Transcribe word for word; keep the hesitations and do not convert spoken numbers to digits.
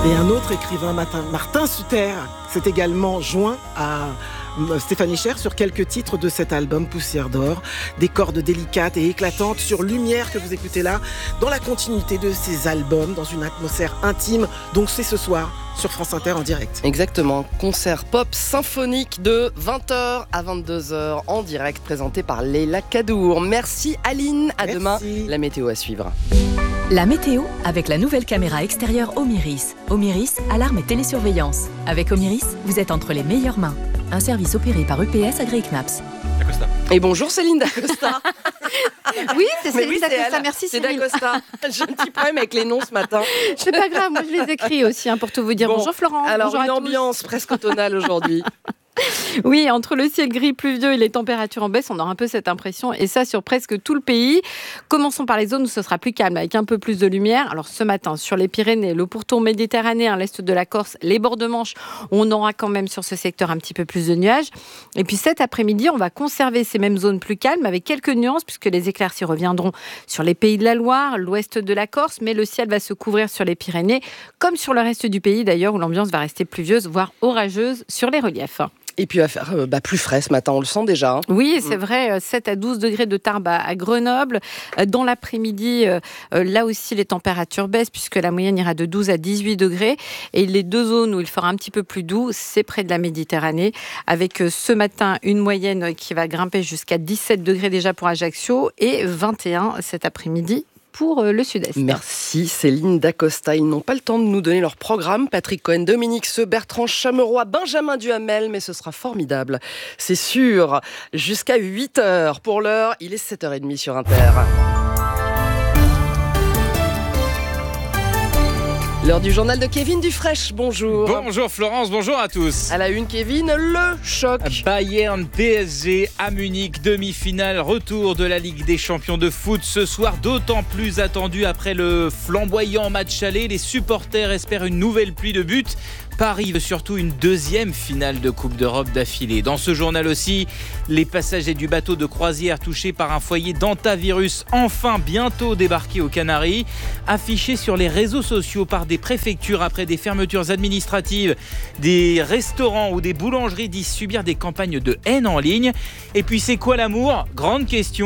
Et un autre écrivain, Martin Suter, s'est également joint à Stéphanie Cher sur quelques titres de cet album Poussière d'or, des cordes délicates et éclatantes sur Lumière que vous écoutez là, dans la continuité de ces albums, dans une atmosphère intime. Donc c'est ce soir sur France Inter en direct. Exactement, concert pop symphonique de vingt heures à vingt-deux heures en direct, présenté par Leila Kadour. Merci Aline, à Merci. Demain. La météo à suivre. La météo avec la nouvelle caméra extérieure Omiris. Omiris, alarme et télésurveillance. Avec Omiris, vous êtes entre les meilleures mains. Un service opéré par U P S agréé C N A P S. D'Acosta. Et bonjour Céline D'Acosta. Oui, c'est Mais Céline oui, c'est D'Acosta, elle. merci C'est Céline. D'Acosta. J'ai un petit problème avec les noms ce matin. C'est pas grave, moi je les écris aussi hein, pour tout vous dire. Bon, Bonjour Florent, alors bonjour une à ambiance presque automnale aujourd'hui. Oui, entre le ciel gris pluvieux et les températures en baisse, on aura un peu cette impression, et ça sur presque tout le pays. Commençons par les zones où ce sera plus calme, avec un peu plus de lumière. Alors ce matin, sur les Pyrénées, le pourtour méditerranéen, l'est de la Corse, les bords de Manche, on aura quand même sur ce secteur un petit peu plus de nuages. Et puis cet après-midi, on va conserver ces mêmes zones plus calmes, avec quelques nuances, puisque les éclaircies reviendront sur les pays de la Loire, l'ouest de la Corse, mais le ciel va se couvrir sur les Pyrénées, comme sur le reste du pays d'ailleurs, où l'ambiance va rester pluvieuse, voire orageuse sur les reliefs. Et puis il va faire euh, bah, plus frais ce matin, on le sent déjà. Hein. Oui, c'est vrai, sept à douze degrés de Tarbes à Grenoble. Dans l'après-midi, euh, là aussi, les températures baissent puisque la moyenne ira de douze à dix-huit degrés. Et les deux zones où il fera un petit peu plus doux, c'est près de la Méditerranée, avec euh, ce matin une moyenne qui va grimper jusqu'à dix-sept degrés déjà pour Ajaccio et vingt et un cet après-midi pour le sud-est. Merci Céline D'Acosta. Ils n'ont pas le temps de nous donner leur programme. Patrick Cohen, Dominique Seux, Bertrand Chameroy, Benjamin Duhamel, mais ce sera formidable. C'est sûr. Jusqu'à huit heures. Pour l'heure, il est sept heures trente sur Inter. L'heure du journal de Kevin Dufresne. Bonjour. Bonjour Florence, bonjour à tous. À la une, Kevin, le choc. Bayern P S G à Munich, demi-finale, retour de la Ligue des champions de foot ce soir, d'autant plus attendu après le flamboyant match aller. Les supporters espèrent une nouvelle pluie de buts. Paris veut surtout une deuxième finale de Coupe d'Europe d'affilée. Dans ce journal aussi, les passagers du bateau de croisière touchés par un foyer d'hantavirus enfin bientôt débarqués aux Canaries, affichés sur les réseaux sociaux par des préfectures après des fermetures administratives. Des restaurants ou des boulangeries disent subir des campagnes de haine en ligne. Et puis c'est quoi l'amour ? Grande question.